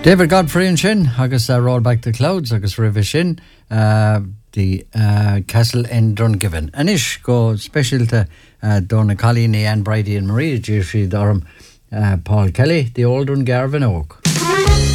David Godfrey and sin agus Roll Back the Clouds agus rih sin the Castle in Dungiven. Anish go special to Donna Colleen, Anne Brady and Maria Jeffrey Durham, Paul Kelly, the Old Dungarvan Oak.